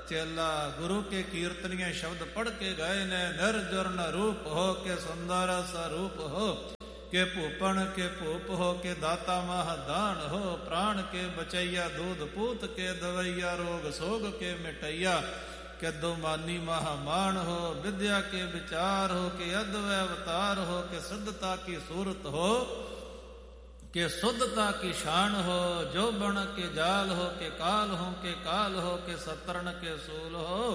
ਚੇਲਾ ਗੁਰੂ ਕੇ ਕੀਰਤਨੀਏ ਸ਼ਬਦ ਪੜ੍ਹ ਕੇ ਗਏ ਨੇ। ਨਿਰਜੁਰਨ ਰੂਪ ਹੋ ਕੇ ਸੁੰਦਰ ਸਰੂਪ ਹੋ ਕੇ ਭੂਪਣ ਕੇ ਭੂਪ ਹੋ ਕੇ ਦਾਤਾ ਮਹਾਦਾਨ ਹੋ। ਪ੍ਰਾਣ ਕੇ ਬਚਈਆ ਦੂਧ ਪੂਤ ਕੇ ਦਵਈਆ ਰੋਗ ਸੋਗ ਕੇ ਮਿਟਈਆ ਕਿ ਦੁਮਾਨੀ ਮਹਾਮਾਨ ਹੋ। ਵਿਦਿਆ ਕੇ ਵਿਚਾਰ ਹੋ ਕੇ ਅਦਵੈ ਅਵਤਾਰ ਹੋ ਕੇ ਸਿੱਧਤਾ ਕੀ ਸੂਰਤ ਹੋ ਕਿ ਸੁੱਧਤਾ ਕੀ ਸ਼ਾਨ ਹੋ। ਜੋ ਬਣ ਕੇ ਜਾਲ ਹੋ ਕੇ ਕਾਲ ਹੋ ਕੇ ਕਾਲ ਹੋ ਕੇ ਸਤਰਨ ਕੇ ਸੂਲ ਹੋ